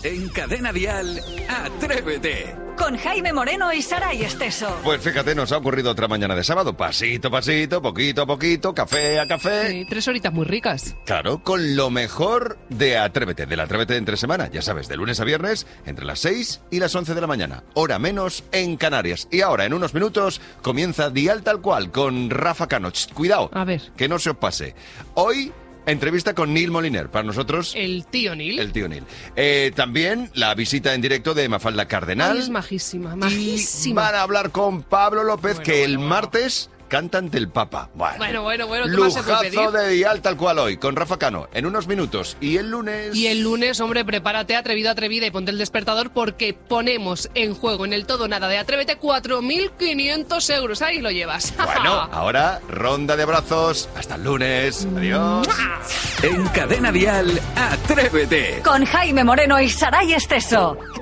En Cadena Dial, Atrévete. Con Jaime Moreno y Saray Esteso. Pues fíjate, nos ha ocurrido otra mañana de sábado. Pasito a pasito, poquito a poquito, café a café. Sí, 3 horitas muy ricas. Claro, con lo mejor de Atrévete, del Atrévete de entre semana. Ya sabes, de lunes a viernes, entre las 6 y las 11 de la mañana. Hora menos en Canarias. Y ahora, en unos minutos, comienza Dial Tal Cual con Rafa Cano. Cuidado, A ver. que no se os pase. Hoy... entrevista con Neil Moliner, para nosotros... El tío Neil. El tío Neil. También la visita en directo de Mafalda Cardenal. Ay, es majísima, Y majísima. van a hablar con Pablo López, que el martes canta ante el Papa. Bueno, ¿qué más se puede pedir? Lujazo de Dial Tal Cual hoy, con Rafa Cano, en unos minutos. Y el lunes... Y el lunes, hombre, prepárate, atrevido, atrevida, y ponte el despertador porque ponemos en juego en el todo nada de Atrévete 4.500 euros. Ahí lo llevas. Bueno, ahora ronda de abrazos. Hasta el lunes. Adiós. En Cadena Dial, Atrévete. Con Jaime Moreno y Saray Esteso.